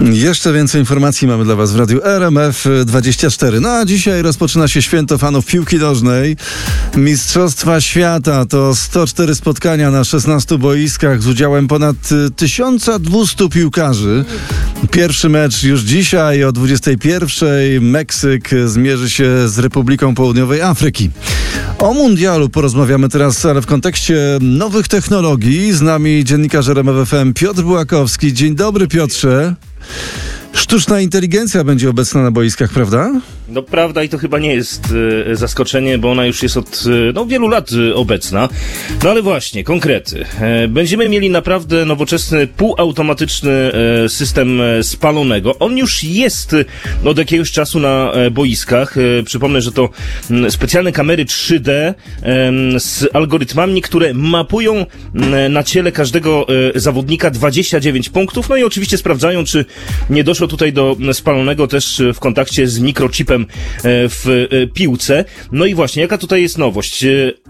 Jeszcze więcej informacji mamy dla Was w Radiu RMF24. No a dzisiaj rozpoczyna się święto fanów piłki nożnej. Mistrzostwa Świata to 104 spotkania na 16 boiskach z udziałem ponad 1200 piłkarzy. Pierwszy mecz już dzisiaj o 21:00. Meksyk zmierzy się z Republiką Południowej Afryki. O mundialu porozmawiamy teraz, ale w kontekście nowych technologii. Z nami dziennikarz RMF FM Piotr Bułakowski. Dzień dobry, Piotrze. Sztuczna inteligencja będzie obecna na boiskach, prawda? No prawda, i to chyba nie jest zaskoczenie, bo ona już jest od wielu lat obecna. No ale właśnie, konkrety. Będziemy mieli naprawdę nowoczesny, półautomatyczny system spalonego. On już jest od jakiegoś czasu na boiskach. Przypomnę, że to specjalne kamery 3D z algorytmami, które mapują na ciele każdego zawodnika 29 punktów. No i oczywiście sprawdzają, czy nie doszło tutaj do spalonego też w kontakcie z mikrochipem w piłce. No i właśnie, jaka tutaj jest nowość?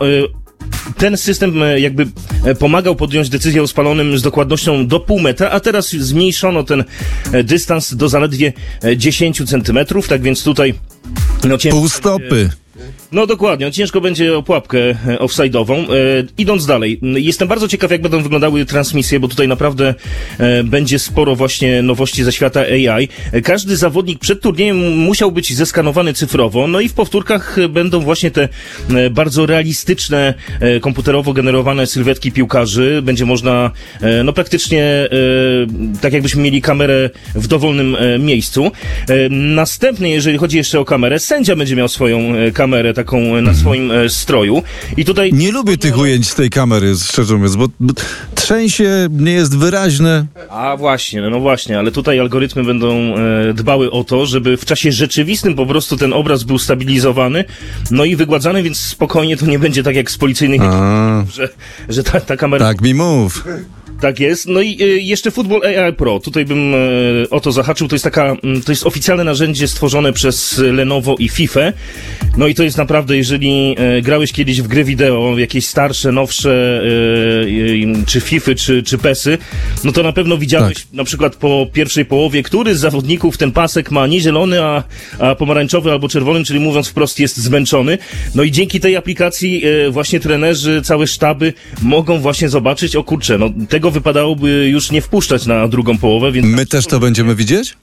Ten system jakby pomagał podjąć decyzję o spalonym z dokładnością do pół metra, a teraz zmniejszono ten dystans do zaledwie 10 centymetrów, tak więc tutaj pół stopy. No dokładnie, ciężko będzie o pułapkę offside'ową. Idąc dalej, jestem bardzo ciekaw, jak będą wyglądały transmisje, bo tutaj naprawdę będzie sporo właśnie nowości ze świata AI. Każdy zawodnik przed turniejem musiał być zeskanowany cyfrowo, no i w powtórkach będą właśnie te bardzo realistyczne, komputerowo generowane sylwetki piłkarzy. Będzie można, praktycznie tak jakbyśmy mieli kamerę w dowolnym miejscu. Następnie, jeżeli chodzi jeszcze o kamerę, sędzia będzie miał swoją kamerę taką na swoim stroju. I tutaj nie lubię tych ujęć z tej kamery, szczerze mówiąc, bo trzęsie, nie jest wyraźne. A właśnie, no właśnie, ale tutaj algorytmy będą dbały o to, żeby w czasie rzeczywistym po prostu ten obraz był stabilizowany, no i wygładzany, więc spokojnie to nie będzie tak jak z policyjnych że ta kamera... Tak mi mów. Tak jest. No i jeszcze Football AI Pro. Tutaj bym o to zahaczył. To jest oficjalne narzędzie stworzone przez Lenovo i FIFA. No i to jest naprawdę, jeżeli grałeś kiedyś w gry wideo, jakieś starsze, nowsze, czy FIFA, czy PESy, no to na pewno widziałeś na przykład po pierwszej połowie, który z zawodników ten pasek ma nie zielony, a pomarańczowy albo czerwony, czyli mówiąc wprost jest zmęczony. No i dzięki tej aplikacji właśnie trenerzy, całe sztaby mogą właśnie zobaczyć, o kurczę, no tego wypadałoby już nie wpuszczać na drugą połowę. Więc my też to będziemy widzieć?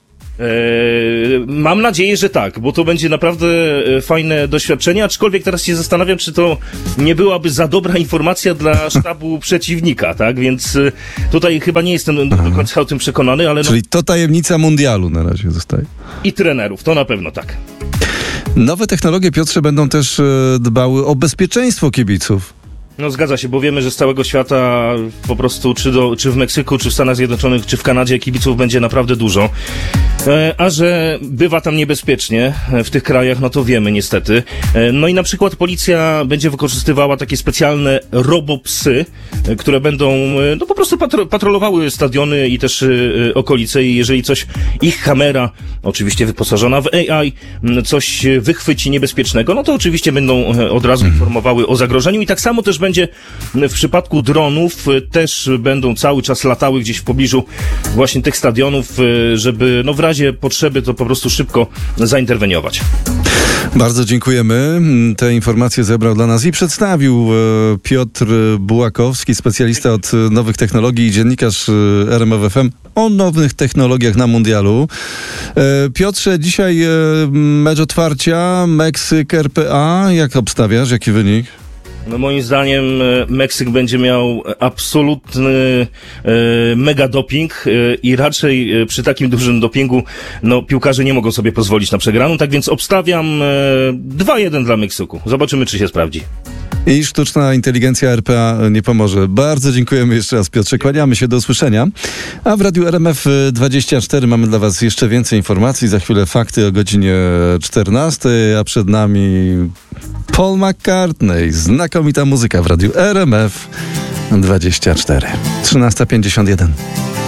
Mam nadzieję, że tak, bo to będzie naprawdę fajne doświadczenie, aczkolwiek teraz się zastanawiam, czy to nie byłaby za dobra informacja dla sztabu przeciwnika, tak? Więc tutaj chyba nie jestem do końca o tym przekonany, ale... Czyli to tajemnica mundialu na razie zostaje. I trenerów, to na pewno tak. Nowe technologie, Piotrze, będą też dbały o bezpieczeństwo kibiców. No zgadza się, bo wiemy, że z całego świata po prostu czy w Meksyku, czy w Stanach Zjednoczonych, czy w Kanadzie kibiców będzie naprawdę dużo. A że bywa tam niebezpiecznie w tych krajach, no to wiemy niestety. No i na przykład policja będzie wykorzystywała takie specjalne robopsy, które będą po prostu patrolowały stadiony i też okolice i jeżeli ich kamera, oczywiście wyposażona w AI, coś wychwyci niebezpiecznego, no to oczywiście będą od razu informowały o zagrożeniu i tak samo też będzie w przypadku dronów, też będą cały czas latały gdzieś w pobliżu właśnie tych stadionów, żeby w razie potrzeby to po prostu szybko zainterweniować. Bardzo dziękujemy. Te informacje zebrał dla nas i przedstawił Piotr Bułakowski, specjalista od nowych technologii i dziennikarz RMF FM o nowych technologiach na mundialu. Piotrze, dzisiaj mecz otwarcia Meksyk-RPA. Jak obstawiasz? Jaki wynik? No moim zdaniem Meksyk będzie miał absolutny mega doping i raczej przy takim dużym dopingu piłkarze nie mogą sobie pozwolić na przegraną, tak więc obstawiam 2-1 dla Meksyku. Zobaczymy, czy się sprawdzi. I sztuczna inteligencja RPA nie pomoże. Bardzo dziękujemy jeszcze raz, Piotrze. Kłaniamy się, do usłyszenia. A w Radiu RMF24 mamy dla Was jeszcze więcej informacji. Za chwilę fakty o godzinie 14, a przed nami Paul McCartney. Znakomita muzyka w Radiu RMF24. 13:51.